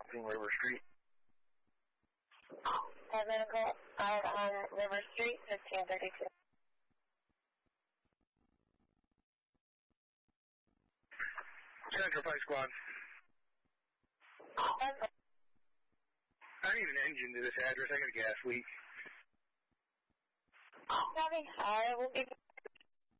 River Street. Medical out on River Street, 1532. Central Fire Squad. I need an engine to this address. I got a gas leak. Copy. I will be